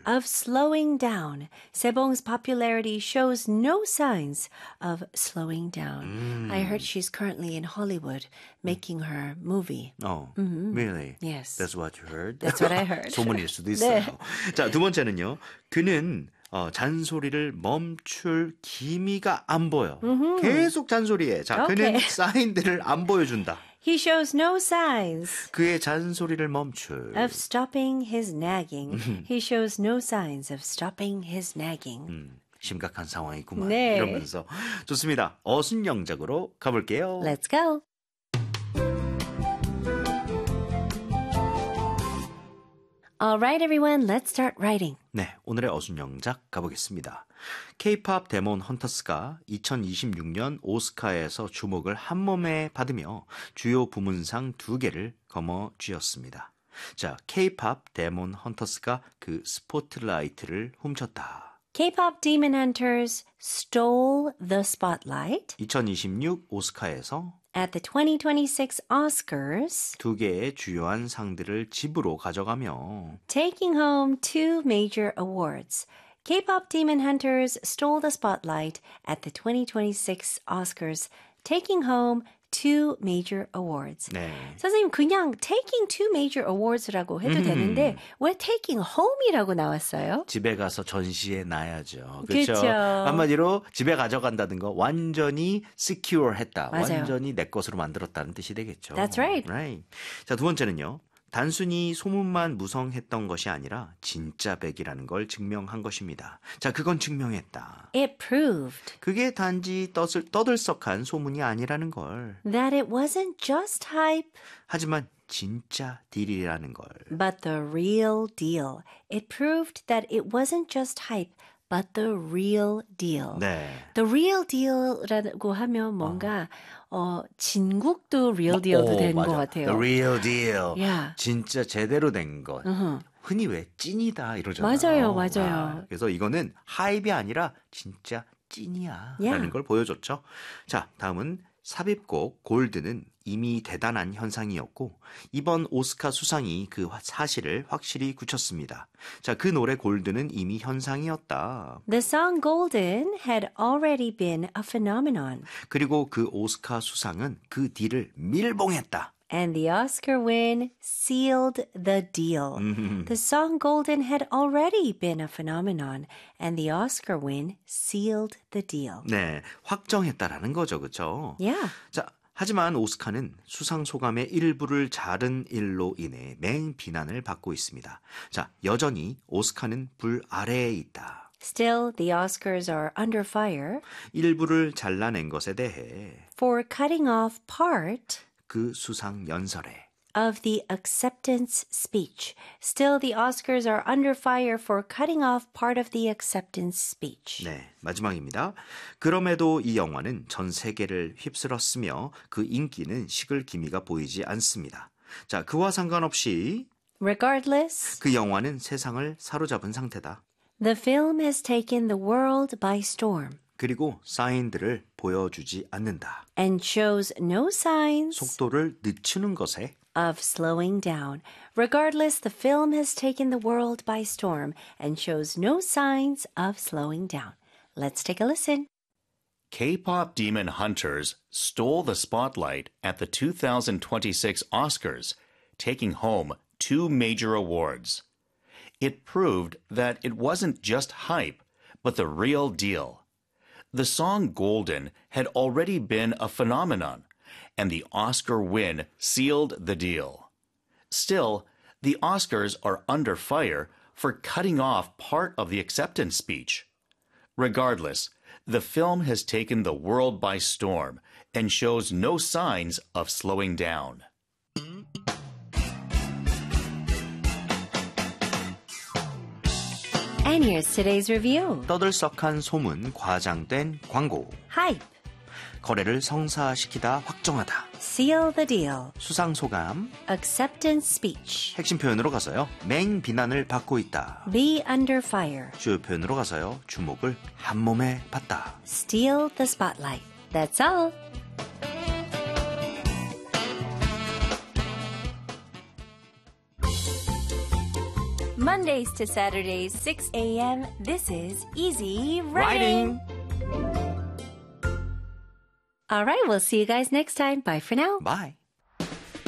of slowing down. Sebong's popularity shows no signs of slowing down. I heard she's currently in Hollywood making her movie. Oh, really? Yes. That's what you heard? That's what I heard. 소문일 수도 있어요. 자, 두 번째는요. 그는 잔소리를 멈출 기미가 안 보여. 계속 잔소리해. 자, 그는 사인들을 안 보여준다. He shows no signs 그의 잔소리를 멈출. of stopping his nagging. He shows no signs of stopping his nagging. 심각한 상황이구만. 네. 이러면서 좋습니다. 어순영작으로 가볼게요. Let's go. All right, everyone, let's start writing. 네, 오늘의 어순영작 가보겠습니다. K-pop 데몬 헌터스가 2026년 오스카에서 주목을 한몸에 받으며 주요 부문상 2개를 거머쥐었습니다. 자, K-pop 데몬 헌터스가 그 스포트라이트를 훔쳤다. K-pop Demon Hunters stole the spotlight 2026 오스카에서 at the 2026 Oscars, 2개의 주요한 상들을 집으로 가져가며 taking home 2 major awards. K-pop Demon Hunters stole the spotlight at the 2026 Oscars, taking home 2 major awards. 네. 선생님, 그냥 taking 2 major awards라고 해도 되는데 왜 taking home이라고 나왔어요? 집에 가서 전시해 놔야죠. 그렇죠? 그쵸. 한마디로 집에 가져간다는 거 완전히 secure 했다. 맞아요. 완전히 내 것으로 만들었다는 뜻이 되겠죠. That's right. Right. 자, 두 번째는요. 단순히 소문만 무성했던 것이 아니라 진짜 백이라는 걸 증명한 것입니다. 자, 그건 증명했다. It proved 그게 단지 떠들썩한 소문이 아니라는 걸. that it wasn't just hype, 하지만 진짜 딜이라는 걸. but the real deal. It proved that it wasn't just hype, but the real deal. 네. The real deal라고 하면 뭔가 진국도 real deal도 되는 것 같아요. The real deal. Yeah. 진짜 제대로 된 것. 흔히 왜 찐이다 이러잖아요. 맞아요. 그래서 이거는 하입이 아니라 진짜 찐이야 Yeah. 라는 걸 보여줬죠. 자, 다음은 삽입곡 골드는 이미 대단한 현상이었고 이번 오스카 수상이 그 사실을 확실히 굳혔습니다. 자, 그 노래 골드는 이미 현상이었다. The song Golden had already been a phenomenon. 그리고 그 오스카 수상은 그 딜을 밀봉했다. And the Oscar win sealed the deal. The song Golden had already been a phenomenon, and the Oscar win sealed the deal. 네, 확정했다라는 거죠. 그렇죠? Yeah. 자, 하지만 오스카는 수상 소감의 일부를 자른 일로 인해 맹비난을 받고 있습니다. 자, 여전히 오스카는 불 아래에 있다. Still, the Oscars are under fire 일부를 잘라낸 것에 대해 for cutting off part 그 수상 연설에 of the acceptance speech. Still, the Oscars are under fire for cutting off part of the acceptance speech. 네, 마지막입니다. 그럼에도 이 영화는 전 세계를 휩쓸었으며 그 인기는 식을 기미가 보이지 않습니다. 자, 그와 상관없이 Regardless, 그 영화는 세상을 사로잡은 상태다. the film has taken the world by storm 그리고 사인들을 보여주지 않는다. and shows no signs 속도를 늦추는 것에 of slowing down. Regardless, the film has taken the world by storm and shows no signs of slowing down. Let's take a listen. K-pop Demon Hunters stole the spotlight at the 2026 Oscars, taking home 2 major awards. It proved that it wasn't just hype, but the real deal. The song Golden had already been a phenomenon, and the Oscar win sealed the deal. Still, the Oscars are under fire for cutting off part of the acceptance speech. Regardless, the film has taken the world by storm and shows no signs of slowing down. And here's today's review. 떠들썩한 소문, 과장된 광고, Hype. 거래를 성사시키다 확정하다, Seal the deal. 수상 소감, Acceptance speech. 핵심 표현으로 가서요. 맹 비난을 받고 있다. Be under fire. 주요 표현으로 가서요. 주목을 한몸에 받다. Steal the spotlight. That's all. Mondays to Saturdays, 6 a.m. This is Easy Writing. All right, we'll see you guys next time. Bye for now. Bye.